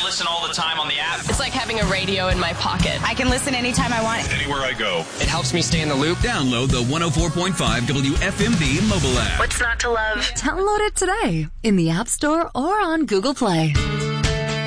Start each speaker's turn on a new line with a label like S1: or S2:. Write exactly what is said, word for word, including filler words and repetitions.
S1: listen all the time on the app.
S2: It's like having a radio in my pocket.
S3: I can listen anytime I want.
S4: Anywhere I go.
S5: It helps me stay in the loop.
S6: Download the one oh four point five W F M V mobile app.
S2: What's not to love?
S7: Download it today in the App Store or on Google Play.